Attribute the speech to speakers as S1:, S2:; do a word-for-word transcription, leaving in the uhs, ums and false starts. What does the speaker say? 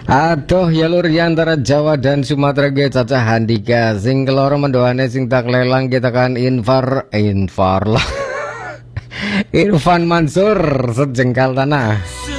S1: Aduh ya lur ya antara Jawa dan Sumatera ge cacah handika sing keloro mendoane sing tak lelang kita kan infar infar lah Irfan Mansur sejengkal tanah.